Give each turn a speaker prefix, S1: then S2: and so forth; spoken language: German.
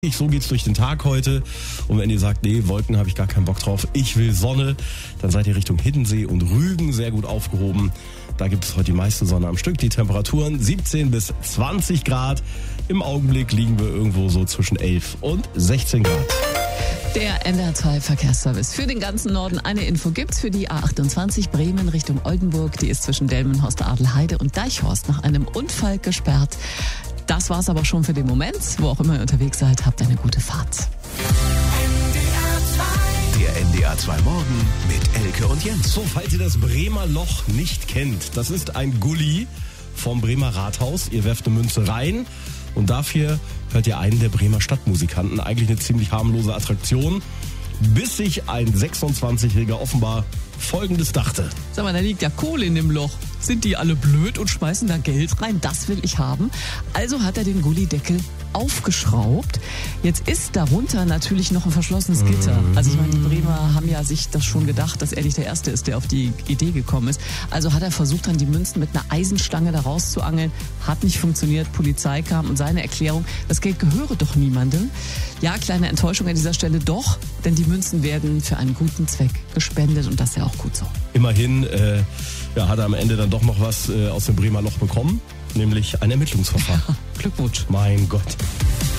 S1: So geht's durch den Tag heute. Und wenn ihr sagt, nee, Wolken habe ich gar keinen Bock drauf, ich will Sonne, dann seid ihr Richtung Hiddensee und Rügen sehr gut aufgehoben. Da gibt es heute die meiste Sonne am Stück. Die Temperaturen 17 bis 20 Grad. Im Augenblick liegen wir irgendwo so zwischen 11 und 16 Grad.
S2: Der NDR2 Verkehrsservice. Für den ganzen Norden eine Info gibt's für die A28 Bremen Richtung Oldenburg. Die ist zwischen Delmenhorst, Adelheide und Deichhorst nach einem Unfall gesperrt. Das war's aber schon für den Moment. Wo auch immer ihr unterwegs seid, habt eine gute Fahrt.
S3: Der NDR2 Morgen mit Elke und Jens.
S1: So, falls ihr das Bremer Loch nicht kennt, das ist ein Gully vom Bremer Rathaus. Ihr werft eine Münze rein und dafür hört ihr einen der Bremer Stadtmusikanten. Eigentlich eine ziemlich harmlose Attraktion, bis sich ein 26-Jähriger offenbar Folgendes dachte.
S2: Sag mal, da liegt ja Kohle in dem Loch. Sind die alle blöd und schmeißen da Geld rein? Das will ich haben. Also hat er den Gullydeckel aufgeschraubt. Jetzt ist darunter natürlich noch ein verschlossenes Gitter. Also ich meine, die Bremer haben ja sich das schon gedacht, dass er nicht der Erste ist, der auf die Idee gekommen ist. Also hat er versucht, dann die Münzen mit einer Eisenstange da rauszuangeln. Hat nicht funktioniert. Polizei kam und seine Erklärung, das Geld gehöre doch niemandem. Ja, kleine Enttäuschung an dieser Stelle doch, denn die Münzen werden für einen guten Zweck gespendet und das ist ja auch gut so.
S1: Immerhin hat er am Ende dann doch noch was aus dem Bremer Loch bekommen, nämlich ein Ermittlungsverfahren.
S2: Glückwunsch.
S1: Mein Gott.